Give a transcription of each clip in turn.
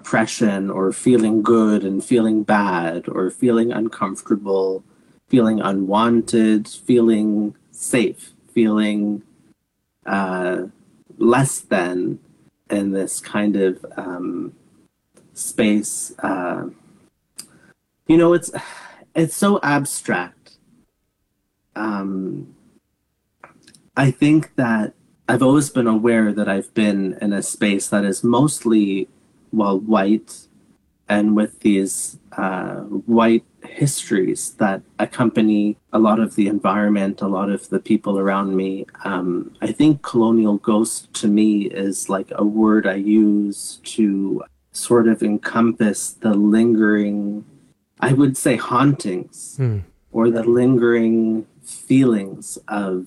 oppression or feeling good and feeling bad or feeling uncomfortable, feeling unwanted, feeling safe, feeling uh, less than in this kind of space. It's so abstract. Um, I think that I've always been aware that I've been in a space that is mostly, well, white and with these white histories that accompany a lot of the environment, a lot of the people around me. I think colonial ghost to me is like a word I use to sort of encompass the lingering, I would say, hauntings Hmm. or the lingering feelings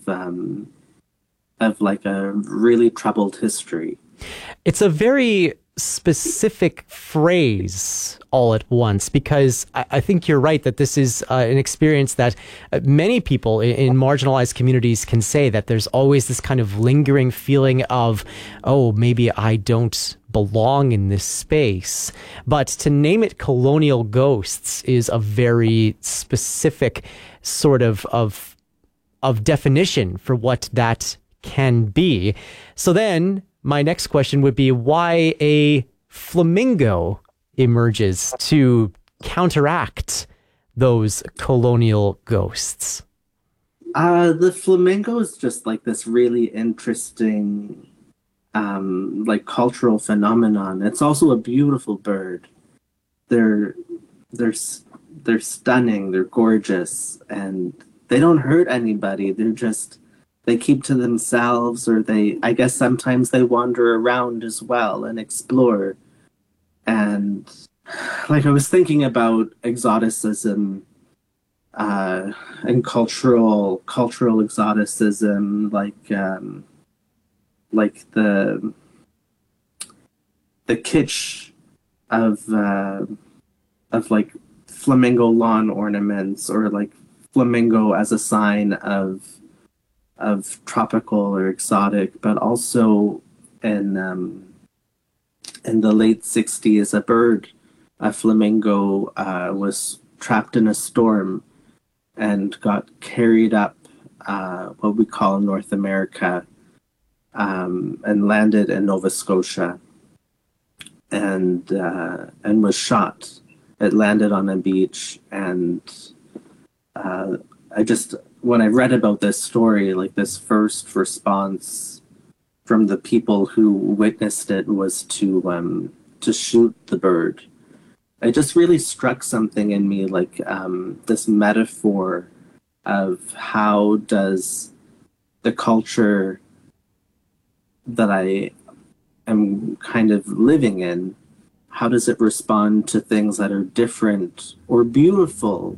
of like a really troubled history. It's a very specific phrase all at once because I think you're right that this is an experience that many people in marginalized communities can say that there's always this kind of lingering feeling of, oh, maybe I don't belong in this space. But to name it colonial ghosts is a very specific sort of definition for what that can be. So then my next question would be why a flamingo emerges to counteract those colonial ghosts. The flamingo is just like this really interesting, like cultural phenomenon. It's also a beautiful bird. They're they're s- they're stunning. They're gorgeous, and they don't hurt anybody. They keep to themselves, or I guess sometimes they wander around as well and explore. And like I was thinking about exoticism and cultural exoticism, like the kitsch of like flamingo lawn ornaments, or like flamingo as a sign of tropical or exotic, but also in the late 60s, a flamingo, was trapped in a storm and got carried up what we call North America, and landed in Nova Scotia, and was shot. It landed on a beach, and uh, I just when I read about this story, like this first response from the people who witnessed it was to shoot the bird. It just really struck something in me, like this metaphor of how does the culture that I am kind of living in, how does it respond to things that are different or beautiful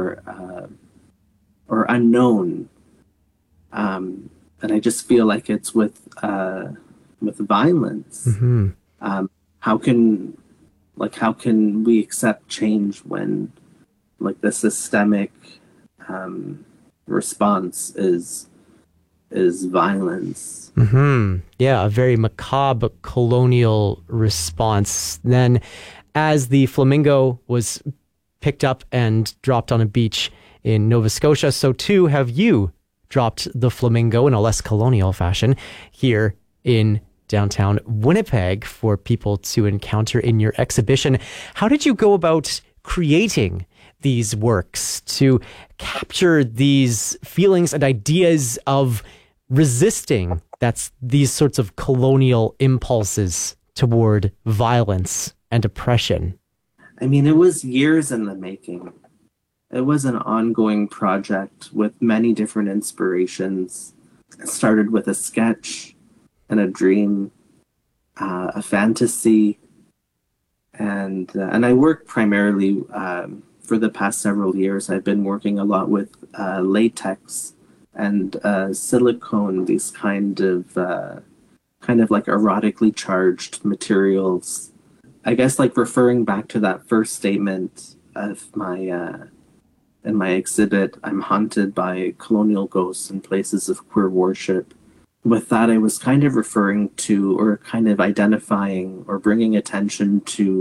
or unknown? And I just feel like it's with violence. Hmm. Um, how can how can we accept change when like the systemic um, response is violence? Hmm. Yeah, a very macabre colonial response. Then, as the flamingo was picked up and dropped on a beach in Nova Scotia, so too have you dropped the flamingo in a less colonial fashion here in downtown Winnipeg for people to encounter in your exhibition. How did you go about creating these works to capture these feelings and ideas of resisting that's these sorts of colonial impulses toward violence and oppression? I mean, it was years in the making. It was an ongoing project with many different inspirations. It started with a sketch and a dream, a fantasy, and I work primarily for the past several years. I've been working a lot with latex and silicone, these kind of like erotically charged materials. I guess like referring back to that first statement of my in my exhibit, I'm haunted by colonial ghosts and places of queer worship. With that, I was kind of referring to or kind of identifying or bringing attention to